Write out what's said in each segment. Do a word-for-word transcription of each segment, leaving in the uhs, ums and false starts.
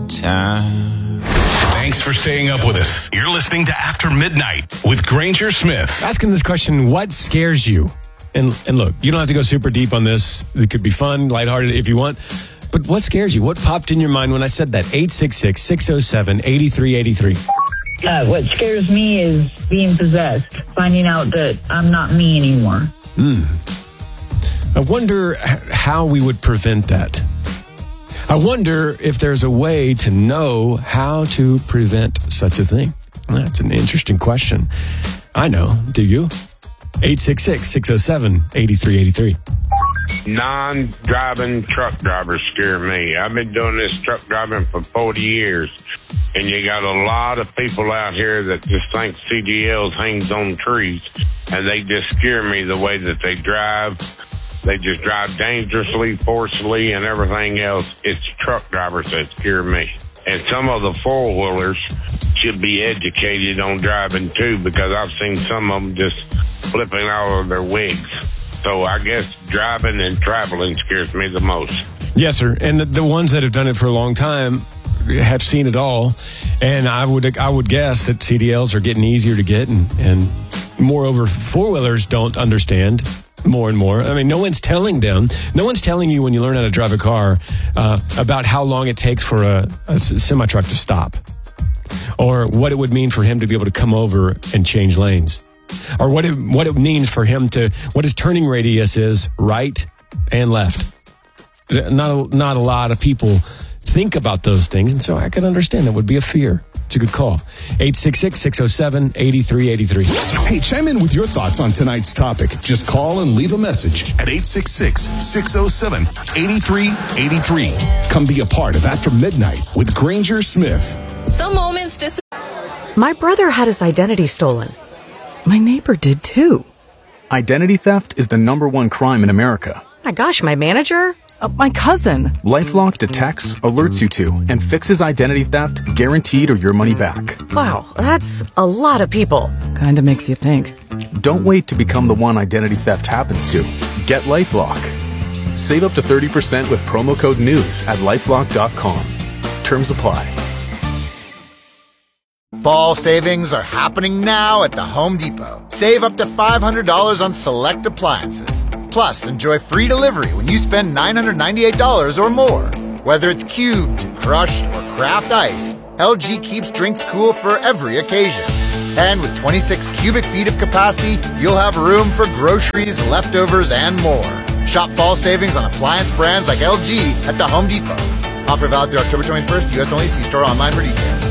time. Thanks for staying up with us. You're listening to After Midnight with Granger Smith. Asking this question, what scares you? And and look, you don't have to go super deep on this. It could be fun, lighthearted if you want. But what scares you? What popped in your mind when I said that? eight six six, six oh seven, eight three eight three. Uh, what scares me is being possessed, finding out that I'm not me anymore. Hmm. I wonder how we would prevent that. I wonder if there's a way to know how to prevent such a thing. That's an interesting question. I know. Do you? eight six six, six oh seven, eight three eight three. Non-driving truck drivers scare me. I've been doing this truck driving for forty years, and you got a lot of people out here that just think C D Ls hangs on trees, and they just scare me the way that they drive. They just drive dangerously, forcefully, and everything else. It's truck drivers that scare me. And some of the four-wheelers should be educated on driving, too, because I've seen some of them just flipping out of their wigs. So I guess driving and traveling scares me the most. Yes, sir. And the, the ones that have done it for a long time have seen it all. And I would I would guess that C D Ls are getting easier to get. And, and moreover, four-wheelers don't understand more and more. I mean, no one's telling them. No one's telling you when you learn how to drive a car uh, about how long it takes for a, a semi-truck to stop. Or what it would mean for him to be able to come over and change lanes. Or what it what it means for him to, what his turning radius is, right and left. Not, not a lot of people think about those things, and so I can understand that would be a fear. It's a good call. eight six six, six oh seven, eight three eight three. Hey, chime in with your thoughts on tonight's topic. Just call and leave a message at eight six six, six oh seven, eight three eight three. Come be a part of After Midnight with Granger Smith. Some moments just... My brother had his identity stolen. My neighbor did too. Identity theft is the number one crime in America. My gosh, my manager? Uh, my cousin. LifeLock detects, alerts you to, and fixes identity theft guaranteed or your money back. Wow, that's a lot of people. Kinda makes you think. Don't wait to become the one identity theft happens to. Get LifeLock. Save up to thirty percent with promo code NEWS at lifelock dot com. Terms apply. Fall savings are happening now at the Home Depot. Save up to five hundred dollars on select appliances. Plus, enjoy free delivery when you spend nine hundred ninety-eight dollars or more. Whether it's cubed, crushed, or craft ice, L G keeps drinks cool for every occasion. And with twenty-six cubic feet of capacity, you'll have room for groceries, leftovers, and more. Shop fall savings on appliance brands like L G at the Home Depot. Offer valid through October twenty-first. U S only. See store online for details.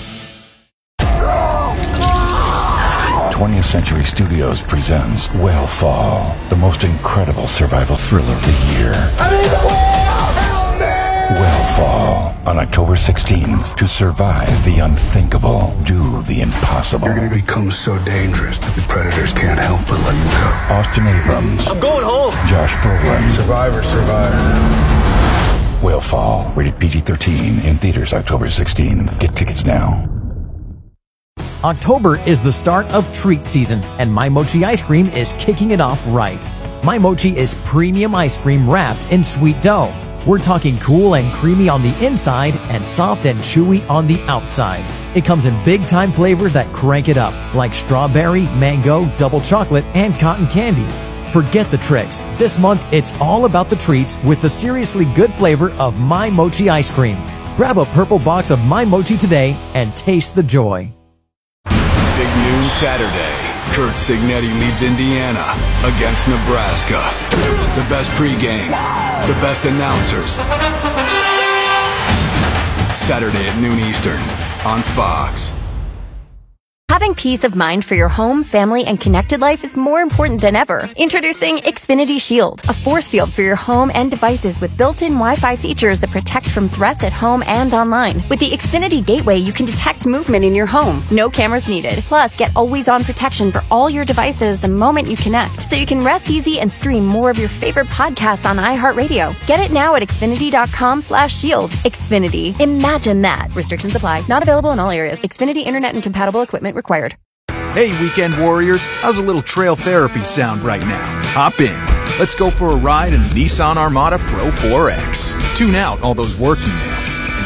twentieth Century Studios presents Whale-Fall, the most incredible survival thriller of the year. I mean, the whale! Help me! Whale-Fall, on October sixteenth. To survive the unthinkable, do the impossible. You're going to become so dangerous that the predators can't help but let you go. Austin Abrams. I'm going home. Josh Brolin. Survivor, survivor. Whale-Fall, rated P G thirteen, in theaters October sixteenth. Get tickets now. October is the start of treat season, and My Mochi ice cream is kicking it off right. My Mochi is premium ice cream wrapped in sweet dough. We're talking cool and creamy on the inside and soft and chewy on the outside. It comes in big-time flavors that crank it up, like strawberry, mango, double chocolate, and cotton candy. Forget the tricks. This month, it's all about the treats with the seriously good flavor of My Mochi ice cream. Grab a purple box of My Mochi today and taste the joy. Big noon Saturday. Kurt Signetti leads Indiana against Nebraska. The best pregame, the best announcers. Saturday at noon Eastern on Fox. Having peace of mind for your home, family, and connected life is more important than ever. Introducing Xfinity Shield, a force field for your home and devices with built-in Wi-Fi features that protect from threats at home and online. With the Xfinity Gateway, you can detect movement in your home. No cameras needed. Plus, get always-on protection for all your devices the moment you connect, so you can rest easy and stream more of your favorite podcasts on iHeartRadio. Get it now at Xfinity.com slash shield. Xfinity. Imagine that. Restrictions apply. Not available in all areas. Xfinity Internet and compatible equipment required. Hey, weekend warriors, how's a little trail therapy sound right now? Hop in. Let's go for a ride in the Nissan Armada Pro four X. Tune out all those work emails and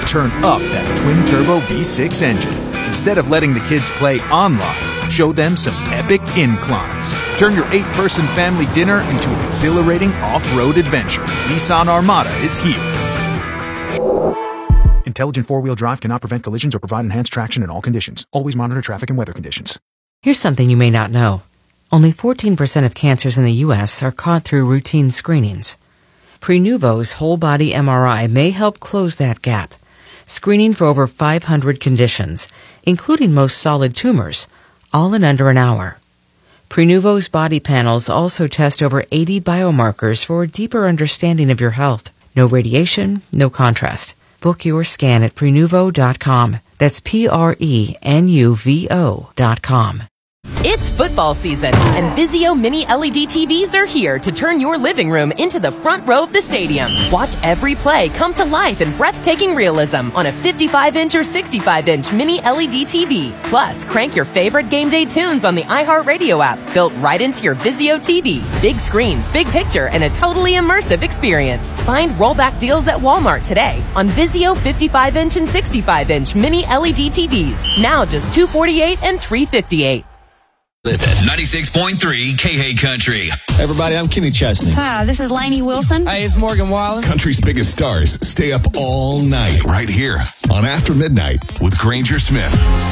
turn up that twin-turbo V six engine. Instead of letting the kids play online, show them some epic inclines. Turn your eight-person family dinner into an exhilarating off-road adventure. Nissan Armada is here. Intelligent four-wheel drive cannot prevent collisions or provide enhanced traction in all conditions. Always monitor traffic and weather conditions. Here's something you may not know. Only fourteen percent of cancers in the U S are caught through routine screenings. Prenuvo's whole-body M R I may help close that gap, screening for over five hundred conditions, including most solid tumors, all in under an hour. Prenuvo's body panels also test over eighty biomarkers for a deeper understanding of your health. No radiation, no contrast. Book your scan at Prenuvo dot com. That's P R E N U V O dot com. It's football season, and Vizio Mini L E D T Vs are here to turn your living room into the front row of the stadium. Watch every play come to life in breathtaking realism on a fifty-five inch or sixty-five inch Mini L E D T V. Plus, crank your favorite game day tunes on the iHeartRadio app, built right into your Vizio T V. Big screens, big picture, and a totally immersive experience. Find rollback deals at Walmart today on Vizio fifty-five inch and sixty-five inch Mini L E D T Vs. Now just two hundred forty-eight dollars and three hundred fifty-eight dollars. ninety-six point three K H Country. Hey everybody, I'm Kenny Chesney. Hi, this is Lainey Wilson. Hey, it's Morgan Wallen. Country's biggest stars stay up all night right here on After Midnight with Granger Smith.